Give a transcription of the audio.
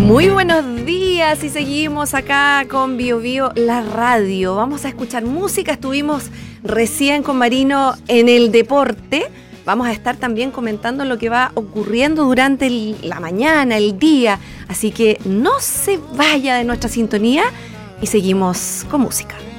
Muy buenos días y seguimos acá con Bio Bio, la radio. Vamos a escuchar música, estuvimos recién con Marino en el deporte. Vamos a estar también comentando lo que va ocurriendo durante la mañana, el día. Así que no se vaya de nuestra sintonía y seguimos con música.